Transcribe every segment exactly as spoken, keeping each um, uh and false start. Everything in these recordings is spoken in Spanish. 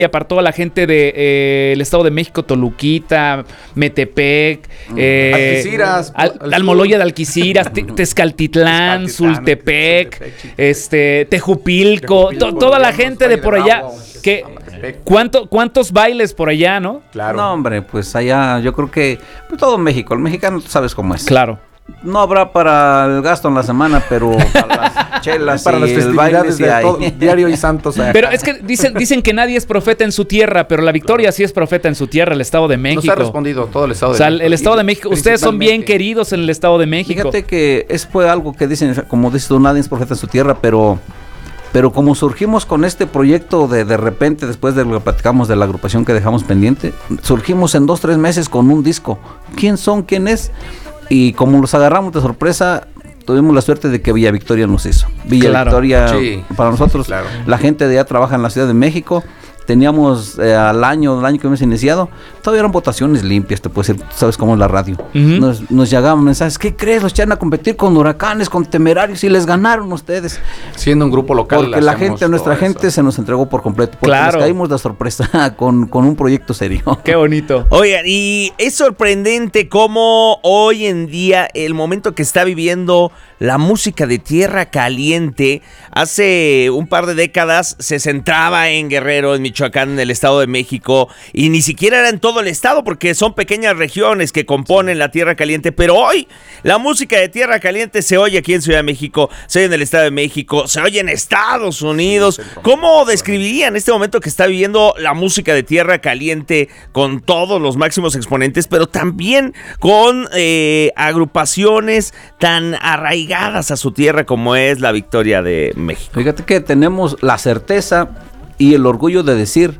y apartó a la gente del de, eh, Estado de México, Toluquita, Metepec, mm. eh, Alquiciras, Al, al Almoloya de Alquiciras, te, Tezcaltitlán, Sultepec, Sultepec, este, Tejupilco, Tejupilco to, toda la gente de por allá. Que, ¿cuánto, ¿Cuántos bailes por allá, no? Claro. No, hombre, pues allá yo creo que pues, todo México, el mexicano tú sabes cómo es. Claro. No habrá para el gasto en la semana, pero para las chelas para y las el baile de todo, diario y santos. Pero es que dicen, dicen que nadie es profeta en su tierra, pero la Victoria claro. sí es profeta en su tierra, el Estado de México. Nos ha respondido todo el Estado de o sea, México. el Estado de México, ustedes son bien queridos en el Estado de México. Fíjate que es fue algo que dicen, como dices tú, nadie es profeta en su tierra, pero... Pero como surgimos con este proyecto de de repente, después de lo que platicamos de la agrupación que dejamos pendiente, surgimos en dos, tres meses con un disco. ¿Quién son? ¿Quién es? Y como los agarramos de sorpresa, tuvimos la suerte de que Villa Victoria nos hizo. Villa claro. Victoria, sí. para nosotros, claro. la gente de allá trabaja en la Ciudad de México. Teníamos eh, al año, el año que hemos iniciado, todavía eran votaciones limpias, te puedo decir, sabes cómo es la radio. Uh-huh. Nos, nos llegaban mensajes, ¿qué crees? Los echaron a competir con Huracanes, con Temerarios y les ganaron ustedes. Siendo un grupo local. Porque la gente, nuestra gente eso. se nos entregó por completo. Porque claro. nos caímos de sorpresa con, con un proyecto serio. Qué bonito. Oigan, y es sorprendente cómo hoy en día, el momento que está viviendo la música de Tierra Caliente, hace un par de décadas se centraba en Guerrero, en Michoacán, en el Estado de México, y ni siquiera era en todo el estado, porque son pequeñas regiones que componen la Tierra Caliente, pero hoy la música de Tierra Caliente se oye aquí en Ciudad de México, se oye en el Estado de México, se oye en Estados Unidos. ¿Cómo describirían este momento que está viviendo la música de Tierra Caliente con todos los máximos exponentes, pero también con eh, agrupaciones tan arraigadas a su tierra como es la Victoria de México? Fíjate que tenemos la certeza y el orgullo de decir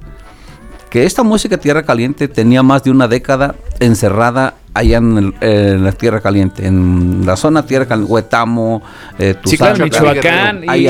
que esta música Tierra Caliente tenía más de una década encerrada allá en, el, en la Tierra Caliente, en la zona Tierra Caliente, Huetamo, eh, Tuzán, sí, claro, Michoacán, y, y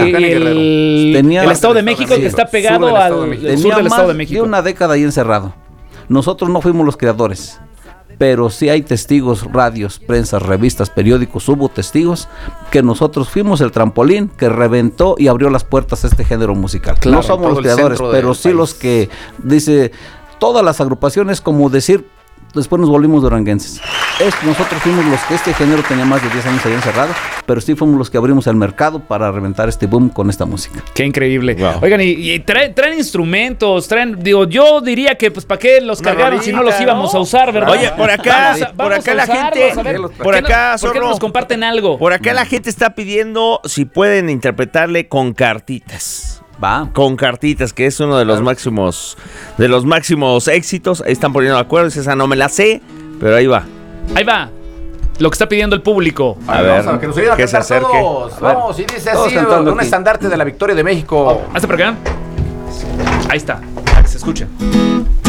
el, tenía, el Estado de México que está pegado al sur del Estado de México. Tenía una década ahí encerrado. Nosotros no fuimos los creadores, pero sí hay testigos, radios, prensas, revistas, periódicos, hubo testigos que nosotros fuimos el trampolín que reventó y abrió las puertas a este género musical. Claro, no somos los creadores, pero sí país. Los que, dice, todas las agrupaciones, como decir, después nos volvimos duranguenses. Es, nosotros fuimos los que este género tenía más de diez años ahí encerrado, pero sí fuimos los que abrimos el mercado para reventar este boom con esta música. Qué increíble. Wow. Oigan, y, y traen, traen instrumentos, traen, digo, yo diría que pues para qué los cargaron si no los íbamos ¿no? a usar, ¿verdad? Oye, por acá, vamos a, por acá la gente, por acá, ¿por qué no nos comparten algo? Por acá la gente está pidiendo si pueden interpretarle con cartitas. Va. Con cartitas, que es uno de los claro. máximos de los máximos éxitos. Ahí están poniendo de acuerdo. Esa no me la sé, pero ahí va. Ahí va. Lo que está pidiendo el público. A, a ver, vamos a que nos ayuden a que cantar se acerque. Todos. Vamos, y dice así, un aquí. Estandarte de la Victoria de México. Oh, hazte para acá. Ahí está. Se escucha.